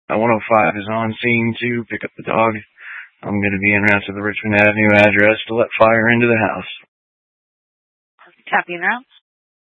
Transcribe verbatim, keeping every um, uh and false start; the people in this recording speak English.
Uh, one oh five is on scene to pick up the dog. I'm going to be en route to the Richmond Avenue address to let fire into the house. Copy now.